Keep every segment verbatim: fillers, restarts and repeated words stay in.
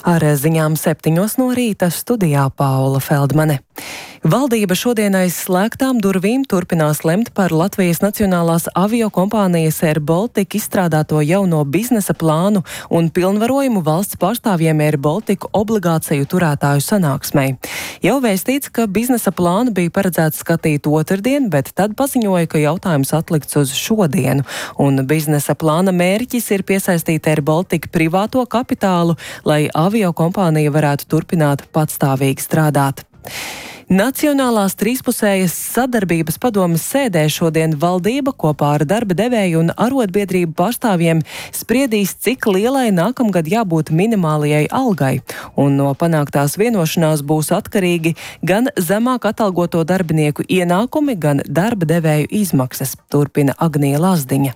Ar ziņām septiņos no rīta studijā Paula Feldmane. Valdība šodien aiz slēgtām durvīm turpinās lemt par Latvijas Nacionālās aviokompānijas Air Baltica izstrādāto jauno biznesa plānu un pilnvarojumu valsts pārstāvjiem Air Baltica obligāciju turētāju sanāksmei. Jau vēstīts, ka biznesa plānu bija paredzēts skatīt otrdien, bet tad paziņoja, ka jautājums atlikts uz šodienu, un biznesa plāna mērķis ir piesaistīt Air Baltica privāto kapitālu, lai aviokompānija varētu turpināt patstāvīgi strādāt. Nacionālās trīspusējas sadarbības padomes sēdē šodien valdība kopā ar darba devēju un arotbiedrību pārstāvjiem spriedīs, cik lielai nākamgad jābūt minimālajai algai, un no panāktās vienošanās būs atkarīgi gan zemāk atalgoto darbinieku ienākumi, gan darba devēju izmaksas, turpina Agnija Lazdiņa.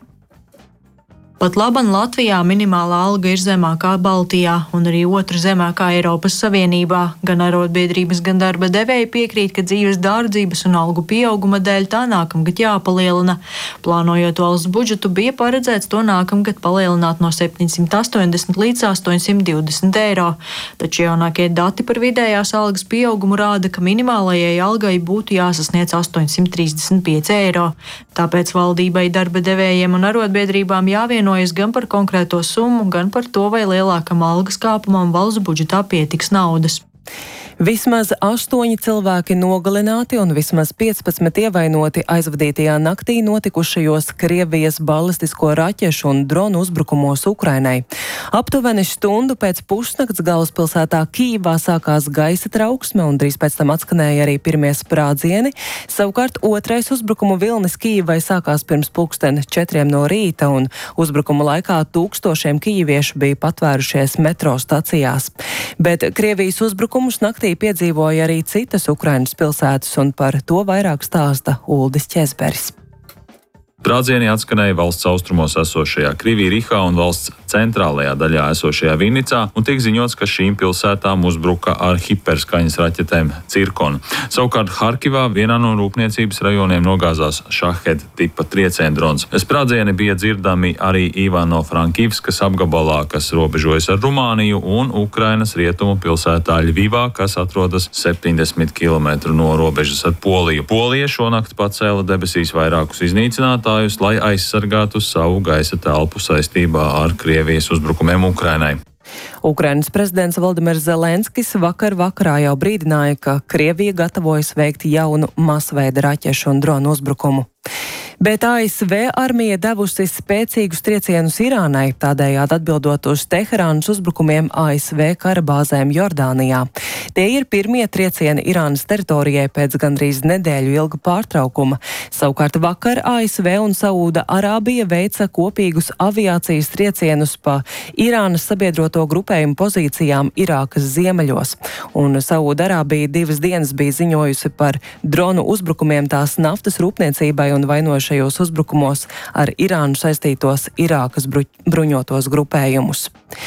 Pat laban Latvijā minimālā alga ir zemākā Baltijā un arī otra zemākā Eiropas Savienībā. Gan arotbiedrības, gan darba devēji piekrīt, ka dzīves dārdzības un algu pieauguma dēļ tā nākamgad jāpalielina. Plānojot valsts budžetu, bija paredzēts to nākamgad palielināt no septiņsimt astoņdesmit līdz astoņsimt divdesmit eiro. Taču jaunākie dati par vidējās algas pieaugumu rāda, ka minimālajai algai būtu jāsasniedz astoņsimt trīsdesmit pieci eiro. Tāpēc valdībai, darba devējiem un arotbiedrībām jāvieno gan par konkrēto summu, gan par to, vai lielākam algas kāpumam valsts budžetā pietiks naudas. Vismaz astoņi cilvēki nogalināti un vismaz piecpadsmit ievainoti aizvadītajā naktī notikušajos Krievijas balistisko raķešu un dronu uzbrukumos Ukrainai. Aptuveni stundu pēc pusnakts galvaspilsētā Kijivā sākās gaisa trauksme un drīz pēc tam atskanēja arī pirmie sprādzieni. Savukārt otrais uzbrukumu vilnis Kijivai sākās pirms pulksten četriem no rīta, un uzbrukuma laikā tūkstošiem kijiviešu bija patvērušies metro stacijās. Bet Krievijas uzbrukumus naktī piedzīvoja arī citas Ukrainas pilsētas, un par to vairāk stāsta Uldis Ķezberis. Sprādzieni atskanēja valsts austrumos esošajā Krivirihā un valsts centrālajā daļā esošajā Vinicā, un tiek ziņots, ka šīm pilsētām uzbruka ar hiperskaņas raķetēm Cirkon. Savukārt Harkivā vienā no rūpniecības rajoniem nogāzās Šahed tipa trieciendrons. Sprādzieni bija dzirdami arī Ivano-Frankivskas apgabalā, kas robežojas ar Rumāniju, un Ukrainas rietumu pilsētā Ļvivā, kas atrodas septiņdesmit kilometru no robežas ar Poliju. Polija šonakt pacēla debesīs vairākus iznīcinātājus, lai aizsargātu savu gaisa telpu saistībā ar Krievijas uzbrukumiem Ukrainai. Ukrainas prezidents Valdimirs Zelenskis vakar vakarā jau brīdināja, ka Krievija gatavojas veikt jaunu masveida raķešu un dronu uzbrukumu. Bet A S V armija devusi spēcīgus triecienus Irānai, tādējādi atbildot uz Teherānas uzbrukumiem A S V karabāzēm Jordānijā. Tie ir pirmie triecieni Irānas teritorijai pēc gandrīz nedēļu ilga pārtraukuma. Savukārt vakar A S V un Saūda Arābija veica kopīgus aviācijas triecienus pa Irānas sabiedroto grupējumu pozīcijām Irākas ziemeļos. Un Saūda Arābija divas dienas bija ziņojusi par dronu uzbrukumiem tās naftas rūpniecībai un vainošajos uzbrukumos ar Irānu saistītos Irākas bruņotos grupējumus.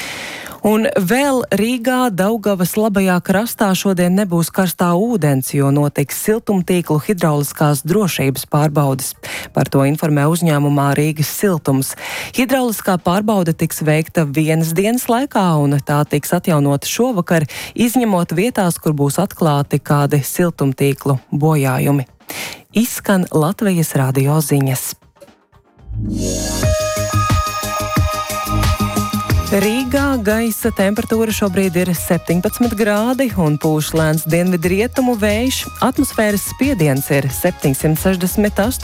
Un vēl Rīgā Daugavas labajā krastā šodien nebūs karstā ūdens, jo notiks siltumtīklu hidrauliskās drošības pārbaudes. Par to informē uzņēmumā Rīgas siltums. Hidrauliskā pārbaude tiks veikta vienas dienas laikā, un tā tiks atjaunota šovakar, izņemot vietās, kur būs atklāti kādi siltumtīklu bojājumi. Izskan Latvijas radio ziņas. Rīgā gaisa temperatūra šobrīd ir septiņpadsmit grādi un pūš lēns dienvidu rietumu vējš. Atmosfēras spiediens ir septiņsimt sešdesmit astoņi